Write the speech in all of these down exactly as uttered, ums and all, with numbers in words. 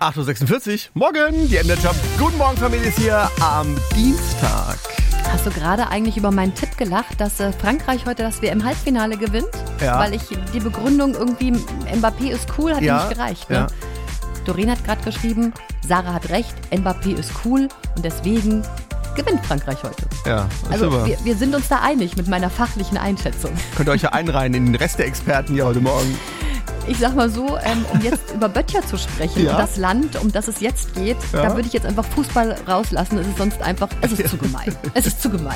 acht Uhr sechsundvierzig, morgen, die M D R Jump. Guten Morgen, Familie, ist hier am Dienstag. Hast du gerade eigentlich über meinen Tipp gelacht, dass äh, Frankreich heute das W M-Halbfinale gewinnt? Ja. Weil ich die Begründung irgendwie, Mbappé ist cool, hat Ja, dir nicht gereicht. Ne? ja. Doreen hat gerade geschrieben, Sarah hat recht, Mbappé ist cool und deswegen gewinnt Frankreich heute. Ja, ist Also super. wir, wir sind uns da einig mit meiner fachlichen Einschätzung. Könnt ihr euch ja einreihen in den Rest der Experten hier heute Morgen. Ich sag mal so, ähm, um jetzt über Böttcher zu sprechen, Ja. und das Land, um das es jetzt geht, Ja. da würde ich jetzt einfach Fußball rauslassen. Es ist sonst einfach, es ist zu gemein. Es ist zu gemein.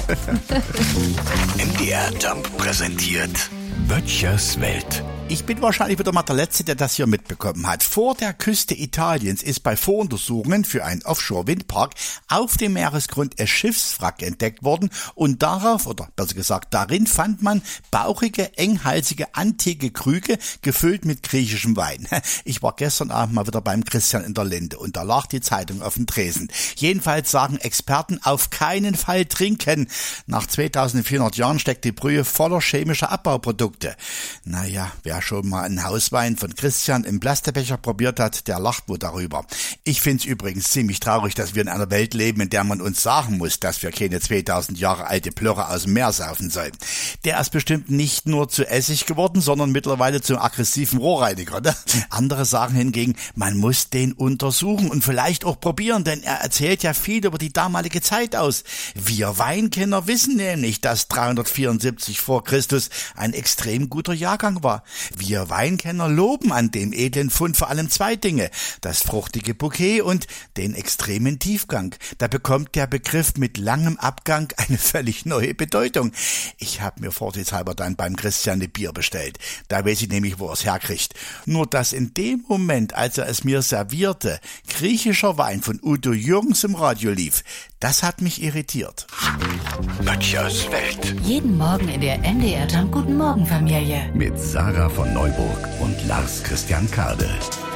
M D R Jump präsentiert Böttchers Welt. Ich bin wahrscheinlich wieder mal der Letzte, der das hier mitbekommen hat. Vor der Küste Italiens ist bei Voruntersuchungen für einen Offshore-Windpark auf dem Meeresgrund ein Schiffswrack entdeckt worden und darauf, oder besser gesagt darin, fand man bauchige, enghalsige, antike Krüge, gefüllt mit griechischem Wein. Ich war gestern Abend mal wieder beim Christian in der Linde und da lag die Zeitung auf dem Tresen. Jedenfalls sagen Experten, auf keinen Fall trinken. Nach zweitausendvierhundert Jahren steckt die Brühe voller chemischer Abbauprodukte. Naja, wer schon mal einen Hauswein von Christian im Plastikbecher probiert hat, der lacht wohl darüber. Ich find's übrigens ziemlich traurig, dass wir in einer Welt leben, in der man uns sagen muss, dass wir keine zweitausend Jahre alte Plörre aus dem Meer saufen sollen. Der ist bestimmt nicht nur zu Essig geworden, sondern mittlerweile zum aggressiven Rohrreiniger. Ne? Andere sagen hingegen, man muss den untersuchen und vielleicht auch probieren, denn er erzählt ja viel über die damalige Zeit aus. Wir Weinkenner wissen nämlich, dass dreihundertvierundsiebzig vor Christus ein extrem guter Jahrgang war. Wir Weinkenner loben an dem edlen Fund vor allem zwei Dinge, das fruchtige Bouquet und den extremen Tiefgang. Da bekommt der Begriff mit langem Abgang eine völlig neue Bedeutung. Ich habe mir vorsichtshalber dann beim Christian ein Bier bestellt. Da weiß ich nämlich, wo er es herkriegt. Nur dass in dem Moment, als er es mir servierte, griechischer Wein von Udo Jürgens im Radio lief, das hat mich irritiert. Böttchers Welt. Jeden Morgen in der M D R Jump Guten Morgen Familie. Mit Sarah von Neuburg und Lars Christian Kade.